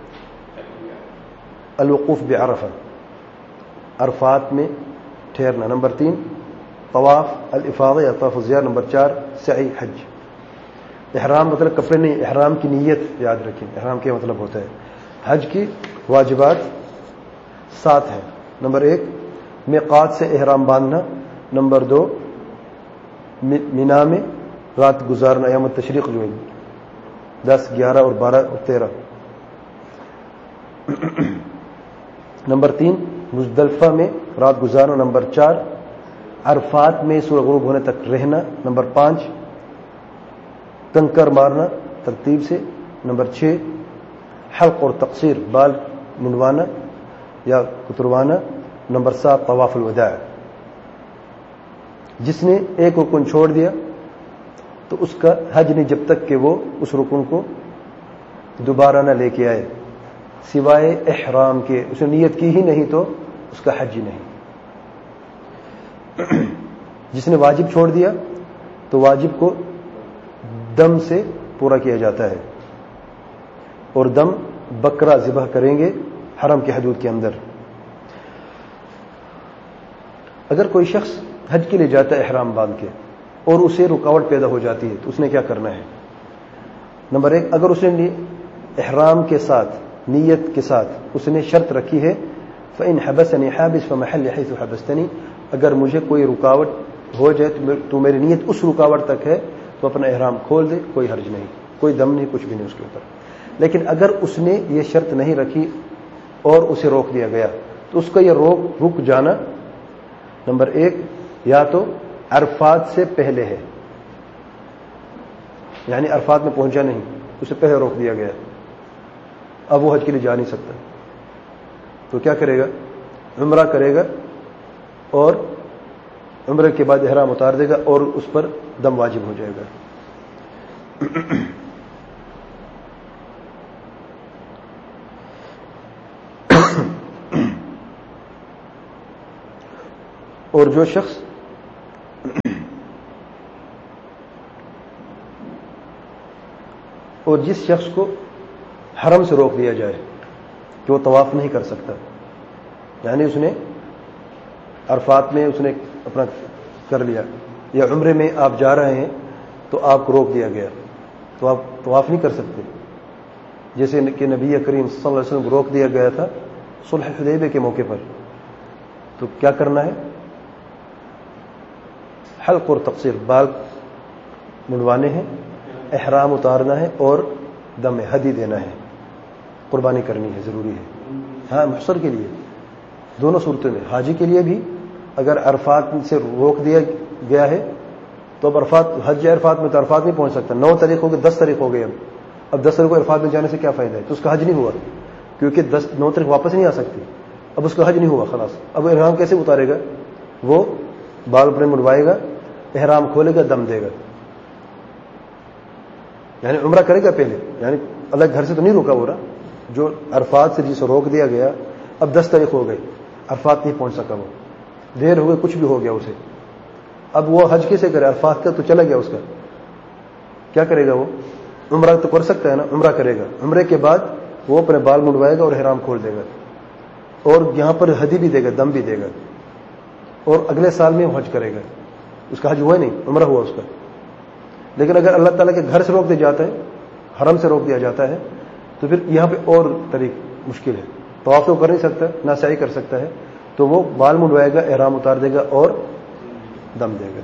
الوقوف بعرفہ, عرفات میں ٹھہرنا, نمبر 3 طواف الافاضہ یا طواف الزیارہ, نمبر 4 سعی حج. احرام مطلب کپڑے نہیں, احرام کی نیت یاد رکھیں, احرام کیا مطلب ہوتا ہے. حج کی واجبات 7 ہیں. نمبر 1 میقات سے احرام باندھنا, نمبر 2 مینا میں رات گزارنا, ایام التشریق جو ہے 10, 11 اور 12 اور 13. نمبر 3 مزدلفہ میں رات گزارنا, نمبر 4 عرفات میں سورج غروب ہونے تک رہنا, نمبر 5 کنکر مارنا ترتیب سے, نمبر 6 حلق اور تقصیر بال منڈوانا یا کتروانا, نمبر 7 طواف الوداع. جس نے ایک رکن چھوڑ دیا تو اس کا حج نہیں جب تک کہ وہ اس رکن کو دوبارہ نہ لے کے آئے, سوائے احرام کے. اس نے نیت کی ہی نہیں تو اس کا حج ہی نہیں. جس نے واجب چھوڑ دیا تو واجب کو دم سے پورا کیا جاتا ہے, اور دم بکرا ذبح کریں گے حرم کی حدود کے اندر. اگر کوئی شخص حج کے لیے جاتا ہے احرام باندھ کے اور اسے رکاوٹ پیدا ہو جاتی ہے تو اس نے کیا کرنا ہے؟ نمبر 1 اگر اس نے احرام کے ساتھ نیت کے ساتھ اس نے شرط رکھی ہے فإن حبسني حابس فمحل حيث حبستني, اگر مجھے کوئی رکاوٹ ہو جائے تو میری نیت اس رکاوٹ تک ہے تو اپنا احرام کھول دے, کوئی حرج نہیں, کوئی دم نہیں, کچھ بھی نہیں اس کے اوپر. لیکن اگر اس نے یہ شرط نہیں رکھی اور اسے روک دیا گیا تو اس کا یہ رک جانا نمبر 1 یا تو عرفات سے پہلے ہے, یعنی عرفات میں پہنچا نہیں, اسے پہلے روک دیا گیا, اب وہ حج کے لیے جا نہیں سکتا, تو کیا کرے گا؟ عمرہ کرے گا اور عمرے کے بعد احرام اتار دے گا اور اس پر دم واجب ہو جائے گا. اور جو شخص اور جس شخص کو حرم سے روک دیا جائے کہ وہ طواف نہیں کر سکتا، یعنی اس نے عرفات میں اس نے اپنا کر لیا، یا عمرے میں آپ جا رہے ہیں تو آپ کو روک دیا گیا تو آپ طواف نہیں کر سکتے، جیسے کہ نبی کریم صلی اللہ علیہ وسلم کو روک دیا گیا تھا صلح حدیبیہ کے موقع پر، تو کیا کرنا ہے؟ حلق اور تقصیر، بال منڈوانے ہیں، احرام اتارنا ہے اور دم ہدی دینا ہے، قربانی کرنی ہے، ضروری ہے۔ ہاں، محصر کے لیے دونوں صورتوں میں، حاجی کے لیے بھی اگر عرفات سے روک دیا گیا ہے تو اب عرفات، حج عرفات میں تو عرفات نہیں پہنچ سکتا، 9 تاریخ ہو گئے، 10 تاریخ ہو گئے، اب 10 تاریخ کو عرفات میں جانے سے کیا فائدہ ہے؟ تو اس کا حج نہیں ہوا، کیونکہ 9 تاریخ واپس نہیں آ سکتی، اب اس کا حج نہیں ہوا، خلاص۔ اب احرام کیسے اتارے گا؟ وہ بال اپنے منڈوائے گا، احرام کھولے گا، دم دے گا، یعنی عمرہ کرے گا پہلے، یعنی الگ گھر سے تو نہیں روکا ہو رہا، جو عرفات سے جسے روک دیا گیا، اب 10 تاریخ ہو گئی، عرفات نہیں پہنچ سکا، وہ دیر ہو گئی، کچھ بھی ہو گیا اسے، اب وہ حج کیسے کرے؟ عرفات کا تو چلا گیا، اس کا کیا کرے گا؟ وہ عمرہ تو کر سکتا ہے نا، عمرہ کرے گا، عمرے کے بعد وہ اپنے بال منڈوائے گا اور احرام کھول دے گا، اور یہاں پر ہدی بھی دے گا، دم بھی دے گا، اور اگلے سال میں وہ حج کرے گا، اس کا حج ہوا نہیں، عمرہ ہوا اس کا۔ لیکن اگر اللہ تعالیٰ کے گھر سے روک دیا جاتا ہے، حرم سے روک دیا جاتا ہے، تو پھر یہاں پہ اور طریق مشکل ہے، طواف تو کر نہیں سکتا، نہ سعی کر سکتا ہے، تو وہ بال منڈوائے گا، احرام اتار دے گا اور دم دے گا۔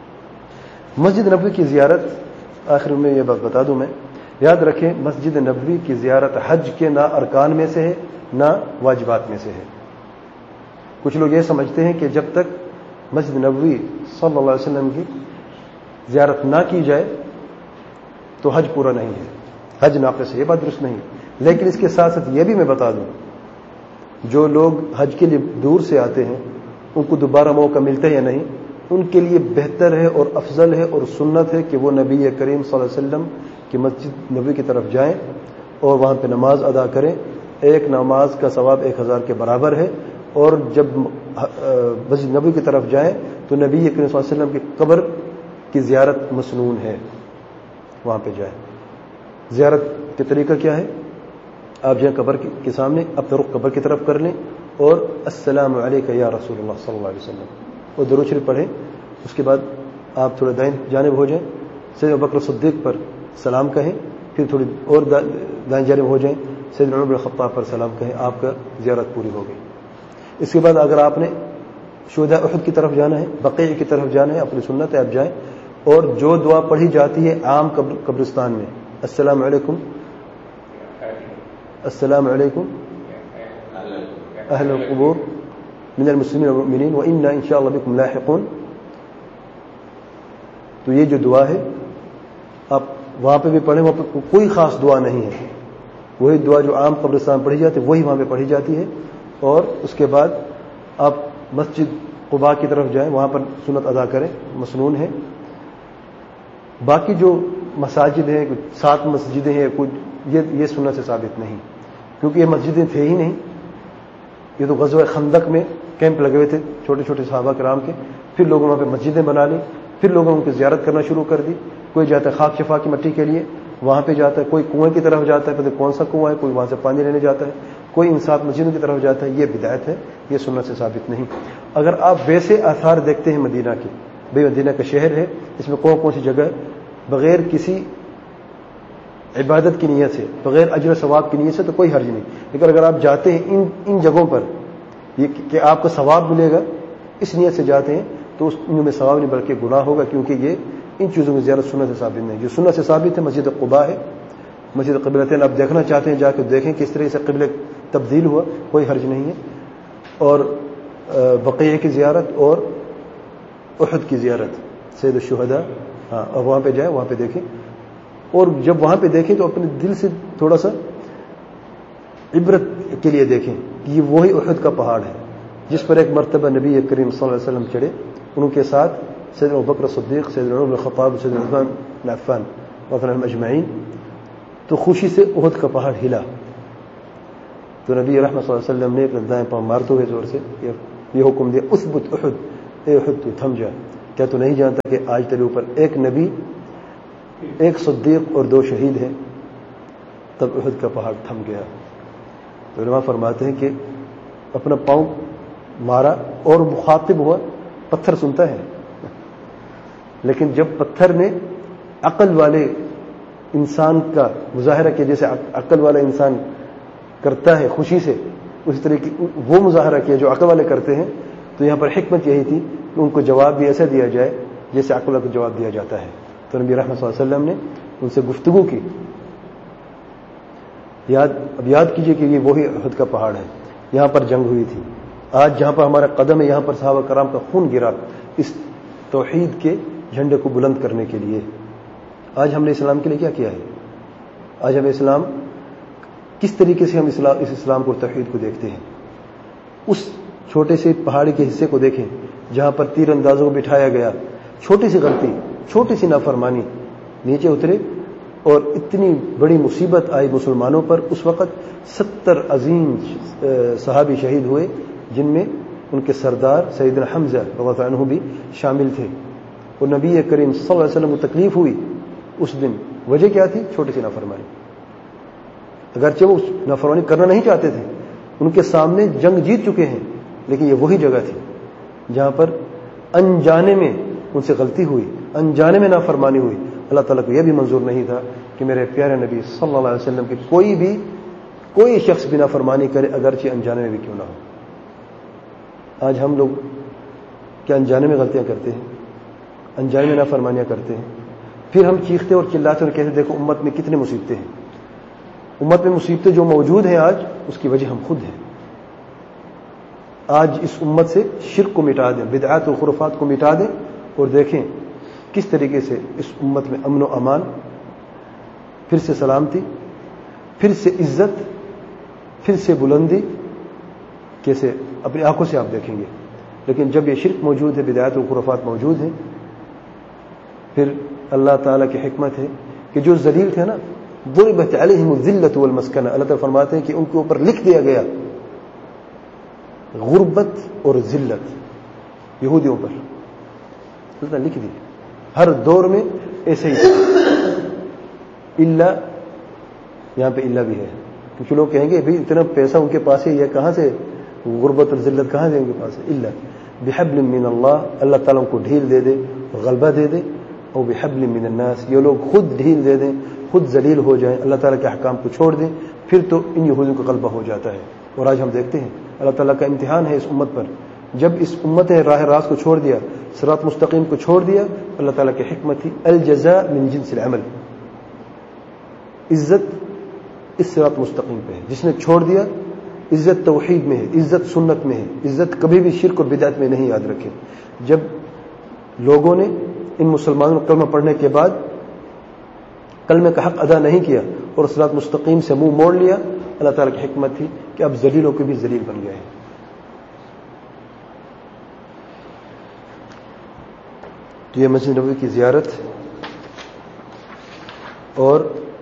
مسجد نبوی کی زیارت، آخر میں یہ بات بتا دوں میں، یاد رکھیں مسجد نبوی کی زیارت حج کے نہ ارکان میں سے ہے نہ واجبات میں سے ہے۔ کچھ لوگ یہ سمجھتے ہیں کہ جب تک مسجد نبوی صلی اللہ علیہ وسلم کی زیارت نہ کی جائے تو حج پورا نہیں ہے، حج ناقص ہے، یہ بات درست نہیں۔ لیکن اس کے ساتھ ساتھ یہ بھی میں بتا دوں، جو لوگ حج کے لیے دور سے آتے ہیں ان کو دوبارہ موقع ملتا ہے یا نہیں، ان کے لیے بہتر ہے اور افضل ہے اور سنت ہے کہ وہ نبی کریم صلی اللہ علیہ وسلم کی مسجد نبوی کی طرف جائیں اور وہاں پہ نماز ادا کریں، ایک نماز کا ثواب 1000 کے برابر ہے، اور جب مسجد نبوی کی طرف جائیں تو نبی کریم صلی اللہ علیہ وسلم کی قبر کی زیارت مسنون ہے، وہاں پہ جائیں۔ زیارت کا طریقہ کیا ہے؟ آپ جائیں قبر کے سامنے، اپنا رخ قبر کی طرف کر لیں اور السلام علیکہ یا رسول اللہ صلی اللہ علیہ وسلم، اور درود شریف پڑھیں، اس کے بعد آپ تھوڑے دائیں جانب ہو جائیں، سیدنا ابوبکر صدیق پر سلام کہیں، پھر تھوڑی اور دائیں جانب ہو جائیں، سیدنا عمر بن خطاب پر سلام کہیں، آپ کا زیارت پوری ہو گئی۔ اس کے بعد اگر آپ نے شہداء احد کی طرف جانا ہے، بقیع کی طرف جانا ہے، اپنی سنت ہے آپ جائیں، اور جو دعا پڑھی جاتی ہے عام قبرستان میں، السلام علیکم، السلام علیکم اہل القبور من المسلمین والمؤمنین وإنا ان شاء اللہ بكم لاحقون، تو یہ جو دعا ہے آپ وہاں پہ بھی پڑھیں، وہاں پہ کوئی خاص دعا نہیں ہے، وہی دعا جو عام قبرستان پڑھی جاتی ہے وہی وہاں پہ پڑھی جاتی ہے، اور اس کے بعد آپ مسجد قباء کی طرف جائیں، وہاں پر سنت ادا کریں، مسنون ہے۔ باقی جو مساجد ہیں، 7 مسجدیں ہیں، کچھ یہ سنت سے ثابت نہیں، کیونکہ یہ مسجدیں تھے ہی نہیں، یہ تو غزوہ خندق میں کیمپ لگے ہوئے تھے چھوٹے چھوٹے صحابہ کرام کے، پھر لوگوں نے وہاں پہ مسجدیں بنا لی، پھر لوگوں نے ان کی زیارت کرنا شروع کر دی، کوئی جاتا ہے خاک شفا کی مٹی کے لیے وہاں پہ جاتا ہے، کوئی کنویں کی طرف جاتا ہے، پتہ کون سا کنواں ہے، کوئی وہاں سے پانی لینے جاتا ہے، کوئی ان 7 مسجدوں کی طرف جاتا ہے، یہ بدعت ہے، یہ سنت سے ثابت نہیں۔ اگر آپ ویسے آثار دیکھتے ہیں مدینہ کی، بھئی مدینہ کا شہر ہے، اس میں کون سی جگہ ہے، بغیر کسی عبادت کی نیت سے، بغیر اجر و ثواب کی نیت سے تو کوئی حرج نہیں، لیکن اگر آپ جاتے ہیں ان جگہوں پر یہ کہ آپ کو ثواب ملے گا، اس نیت سے جاتے ہیں تو اس میں ثواب نہیں بلکہ گناہ ہوگا، کیونکہ یہ ان چیزوں کی زیارت سنت سے ثابت نہیں۔ جو سنت سے ثابت ہے مسجد قباء ہے، مسجد قبلتین، آپ دیکھنا چاہتے ہیں جا کے دیکھیں کس طرح سے قبلے تبدیل ہوا، کوئی حرج نہیں ہے، اور بقیع کی زیارت اور احد کی زیارت، سید الشہداء، ہاں، اور وہاں پہ جائیں، وہاں پہ دیکھیں، اور جب وہاں پہ دیکھیں تو اپنے دل سے تھوڑا سا عبرت کے لیے دیکھیں کہ یہ وہی احد کا پہاڑ ہے جس پر ایک مرتبہ نبی کریم صلی اللہ علیہ وسلم چڑھے، ان کے ساتھ سیدنا ابوبکر صدیق، سیدنا عمر بن خطاب، سیدنا عثمان بن عفان رضی اللہ عنہم اجمعین، تو خوشی سے احد کا پہاڑ ہلا، تو نبی رحمت صلی اللہ علیہ وسلم نے اپنے دائیں پاؤں مارتے ہوئے زور سے یہ حکم دیا، اثبت احد، اے احد تو تھم جا، کیا تو نہیں جانتا کہ آج تیرے اوپر ایک نبی، ایک صدیق اور 2 شہید ہیں؟ تب احد کا پہاڑ تھم گیا۔ تو علماء فرماتے ہیں کہ اپنا پاؤں مارا اور مخاطب ہوا، پتھر سنتا ہے، لیکن جب پتھر نے عقل والے انسان کا مظاہرہ کیا، جیسے عقل والا انسان کرتا ہے خوشی سے، اس طرح کی وہ مظاہرہ کیا جو عقل والے کرتے ہیں، تو یہاں پر حکمت یہی تھی کہ ان کو جواب بھی ایسا دیا جائے جیسے عقل کو جواب دیا جاتا ہے۔ تو نبی رحمت صلی اللہ علیہ وسلم نے ان سے گفتگو کی۔ اب یاد کیجئے کہ یہ وہی احد کا پہاڑ ہے، یہاں پر جنگ ہوئی تھی۔ آج جہاں پر ہمارا قدم ہے، یہاں پر صحابہ کرام کا خون گرا اس توحید کے جھنڈے کو بلند کرنے کے لیے۔ آج ہم نے اسلام کے لیے کیا کیا ہے؟ آج ہم اسلام کس طریقے سے ہم اس اسلام کو، توحید کو دیکھتے ہیں؟ اس چھوٹے سے پہاڑی کے حصے کو دیکھیں جہاں پر تیر اندازوں کو بٹھایا گیا، چھوٹی سی غلطی، چھوٹی سی نافرمانی، نیچے اترے اور اتنی بڑی مصیبت آئی مسلمانوں پر۔ اس وقت 70 عظیم صحابی شہید ہوئے، جن میں ان کے سردار سیدنا حمزہ رضی اللہ عنہ بھی شامل تھے۔ اور نبی کریم صلی اللہ علیہ وسلم کو تکلیف ہوئی اس دن، وجہ کیا تھی؟ چھوٹی سی نافرمانی۔ اگرچہ وہ نافرمانی کرنا نہیں چاہتے تھے، ان کے سامنے جنگ جیت چکے ہیں، لیکن یہ وہی جگہ تھی جہاں پر انجانے میں ان سے غلطی ہوئی، انجانے میں نافرمانی ہوئی۔ اللہ تعالیٰ کو یہ بھی منظور نہیں تھا کہ میرے پیارے نبی صلی اللہ علیہ وسلم کی کوئی شخص بھی نافرمانی کرے، اگرچہ انجانے میں بھی کیوں نہ ہو۔ آج ہم لوگ کیا انجانے میں غلطیاں کرتے ہیں، انجانے میں نافرمانیاں کرتے ہیں، پھر ہم چیختے اور چلاتے اور کہتے دیکھو امت میں کتنی مصیبتیں ہیں۔ امت میں مصیبتیں جو موجود ہیں آج، اس کی وجہ ہم خود ہیں۔ آج اس امت سے شرک کو مٹا دیں، بدعات و خرافات کو مٹا دیں، اور دیکھیں کس طریقے سے اس امت میں امن و امان، پھر سے سلامتی، پھر سے عزت، پھر سے بلندی، کیسے اپنی آنکھوں سے آپ دیکھیں گے۔ لیکن جب یہ شرک موجود ہے، بدعات و خرافات موجود ہیں، پھر اللہ تعالیٰ کی حکمت ہے کہ جو ذلیل تھے نا، ضربت علیہم الذلۃ والمسکنہ، اللہ تعالیٰ فرماتے ہیں کہ ان کے اوپر لکھ دیا گیا غربت اور ذلت، یہودیوں پر اللہ لکھ دی۔ ہر دور میں ایسے ہی، اللہ، یہاں پہ اللہ بھی ہے، کیونکہ لوگ کہیں گے بھئی اتنا پیسہ ان کے پاس ہے، یہ کہاں سے غربت اور ذلت کہاں سے ان کے پاس ہے؟ اللہ بحبل من اللہ، اللہ تعالیٰ ان کو ڈھیل دے دے، غلبہ دے دے، اور بحبل من الناس، یہ لوگ خود ڈھیل دے دیں، خود ذلیل ہو جائیں، اللہ تعالیٰ کے احکام کو چھوڑ دیں، پھر تو ان یہودیوں کا غلبہ ہو جاتا ہے۔ اور آج ہم دیکھتے ہیں اللہ تعالیٰ کا امتحان ہے اس امت پر، جب اس امت نے راہ راست کو چھوڑ دیا، صراط مستقیم کو چھوڑ دیا، اللہ تعالیٰ کی حکمت تھی الجزاء من جنس العمل، عزت اس صراط مستقیم پہ ہے۔ جس نے چھوڑ دیا، عزت توحید میں ہے، عزت سنت میں ہے، عزت کبھی بھی شرک اور بدعت میں نہیں، یاد رکھیں۔ جب لوگوں نے ان مسلمانوں کو کلمہ پڑھنے کے بعد کلمے کا حق ادا نہیں کیا اور صراط مستقیم سے منہ موڑ لیا، اللہ تعالیٰ کی حکمت تھی کہ اب ذلیلوں کے بھی ذلیل بن گئے ہیں۔ تو یہ مسجد نبوی کی زیارت اور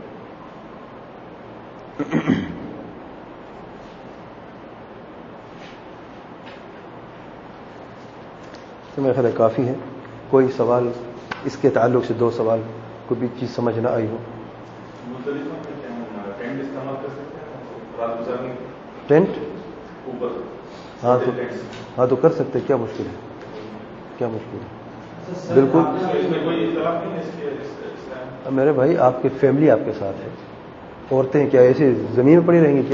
تو میرا خیال ہے کافی ہے۔ کوئی سوال اس کے تعلق سے، 2 سوال، کوئی بھی چیز سمجھ نہ آئی ہو؟ ٹینٹ؟ ہاں تو کر سکتے، کیا مشکل ہے؟ کیا مشکل ہے؟ بالکل میرے بھائی، آپ کی فیملی آپ کے ساتھ ہے، عورتیں کیا ایسے زمین میں پڑی رہیں گی کیا؟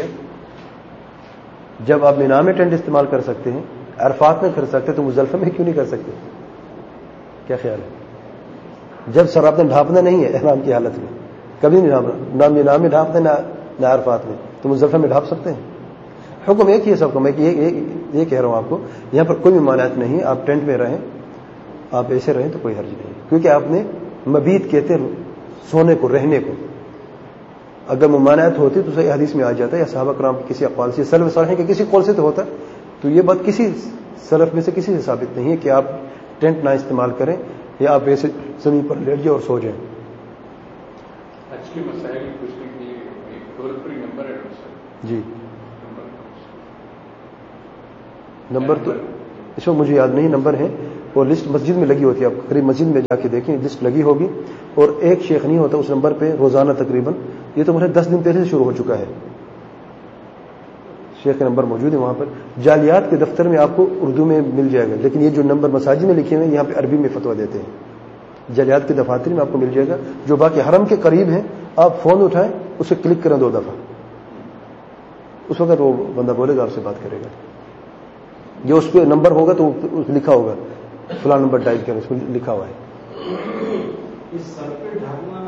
جب آپ مینا میں ٹینٹ استعمال کر سکتے ہیں، عرفات میں کر سکتے، تو مزدلفہ میں کیوں نہیں کر سکتے؟ کیا خیال ہے؟ جب سر آپ نے ڈھانپنا نہیں ہے احرام کی حالت میں، کبھی نہیں ڈھانپنا، نہ مینا میں ڈھانپتے نہ عرفات میں، تو مزدلفہ میں ڈھانپ سکتے ہیں۔ حکم ایک ہی ہے سب کو، میں یہ کہہ رہا ہوں آپ کو، یہاں پر کوئی ممانعت نہیں، آپ ٹینٹ میں رہیں، آپ ایسے رہیں تو کوئی حرج نہیں، کیونکہ آپ نے مبیت کہتے ہیں سونے کو، رہنے کو۔ اگر ممانعت ہوتی تو صحیح حدیث میں آ جاتا ہے، یا صحابہ کرام کی کسی اقوال سے، سلف صالحین کے کسی قول سے تو ہوتا، تو یہ بات کسی سلف میں سے کسی سے ثابت نہیں ہے کہ آپ ٹینٹ نہ استعمال کریں یا آپ ایسے زمین پر لیٹ جائیں اور سو جائیں۔ آج کے مسائل کی پوچھنے کے لیے ایک ٹول فری نمبر ہے جی، نمبر تو اس وقت مجھے یاد نہیں، نمبر ہے وہ لسٹ مسجد میں لگی ہوتی ہے. آپ قریب مسجد میں جا کے دیکھیں, لسٹ لگی ہوگی, اور ایک شیخ نہیں ہوتا اس نمبر پہ روزانہ تقریباً. یہ تو مجھے 10 دن پہلے سے شروع ہو چکا ہے. شیخ کا نمبر موجود ہے وہاں پر. جالیات کے دفتر میں آپ کو اردو میں مل جائے گا, لیکن یہ جو نمبر مساجد میں لکھے ہوئے ہیں یہاں پہ عربی میں فتویٰ دیتے ہیں. جالیات کے دفاتر میں آپ کو مل جائے گا. جو باقی حرم کے قریب ہیں آپ فون اٹھائیں, اسے کلک کریں 2 دفعہ, اس وقت وہ بندہ بولے گا, آپ سے بات کرے گا. جو اس پہ نمبر ہوگا تو لکھا ہوگا فلاں نمبر ڈائل کریں, اس میں لکھا ہوا ہے. اس سر پہ ڈھانکنا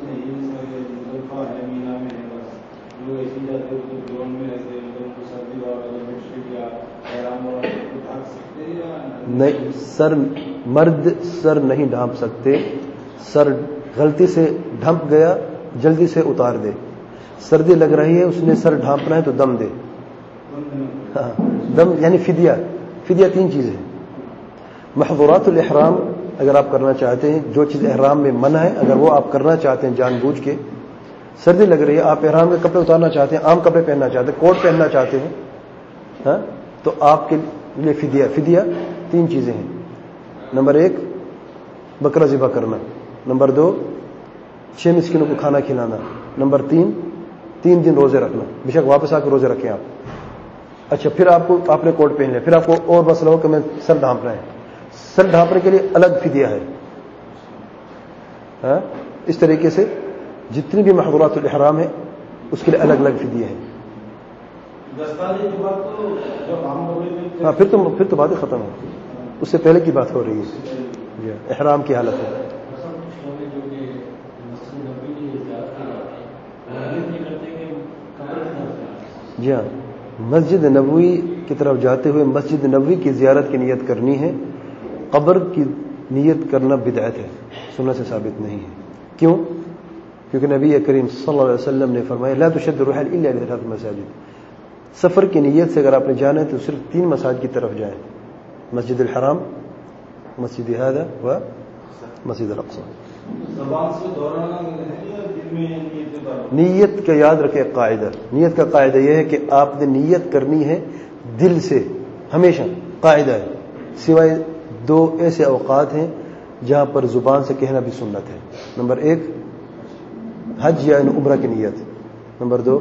جو ایسی جاتے ہیں تو گراؤنڈ میں رہتے ہیں تو سردی والا بیڈ شیٹ یا آرام والا ڈھانک سکتے ہیں یا نہیں؟ سر مرد سر نہیں ڈھانپ سکتے. سر غلطی سے ڈھمپ گیا جلدی سے اتار دے. سردی لگ رہی ہے اس نے سر ڈھانپنا ہے تو دم دے. ہاں, دم یعنی فدیہ. فدیہ 3 چیزیں ہیں. محظورات الاحرام اگر آپ کرنا چاہتے ہیں, جو چیز احرام میں منع ہے اگر وہ آپ کرنا چاہتے ہیں جان بوجھ کے, سردی لگ رہی ہے آپ احرام کے کپڑے اتارنا چاہتے ہیں, عام کپڑے پہننا چاہتے ہیں, کوٹ پہننا چاہتے ہیں, ہاں, تو آپ کے لیے فدیہ 3 چیزیں ہیں. نمبر 1 بکرا ذبح کرنا. نمبر 2 6 مسکینوں کو کھانا کھلانا. نمبر 3 دن روزے رکھنا. بے شک واپس آ کے روزے رکھیں آپ. اچھا, پھر آپ نے کوٹ پہن لیا, پھر آپ کو اور مسئلہ ہو کہ میں سر ڈھانپنا ہے. سر ڈھانپنے کے لیے الگ فدیہ ہے. ہاں, اس طریقے سے جتنی بھی محظورات الاحرام ہے اس کے لیے الگ الگ فدیہ ہے. ہاں, پھر تو باتیں ختم ہو. اس سے پہلے کی بات ہو رہی ہے احرام کی حالت ہے. جی ہاں, مسجد نبوی کی طرف جاتے ہوئے مسجد نبوی کی زیارت کی نیت کرنی ہے. قبر کی نیت کرنا بدعت ہے, سنت سے ثابت نہیں ہے. کیوں؟ کیونکہ نبی کریم صلی اللہ علیہ وسلم نے فرمایا لا تشد الرحال الا الى 3 مساجد. سفر کی نیت سے اگر آپ نے جانا ہے تو صرف 3 مساجد کی طرف جائیں, مسجد الحرام, مسجد هذا و مسجد الاقصی. زبان سے دہرانا ہے یا دل میں نیت کا یاد رکھیں قاعدہ. نیت کا قاعدہ یہ ہے کہ آپ نے نیت کرنی ہے دل سے ہمیشہ. قاعدہ ہے, سوائے 2 ایسے اوقات ہیں جہاں پر زبان سے کہنا بھی سنت ہے. نمبر 1 حج یا عمرہ کی نیت. نمبر 2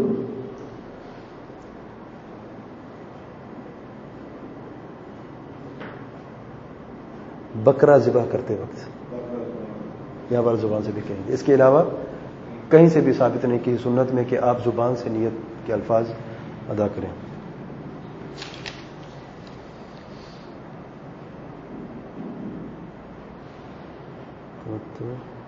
بکرا ذبح کرتے وقت, یہاں پر زبان سے بھی کہیں گے. اس کے علاوہ کہیں سے بھی ثابت نہیں کی سنت میں کہ آپ زبان سے نیت کے الفاظ ادا کریں. تو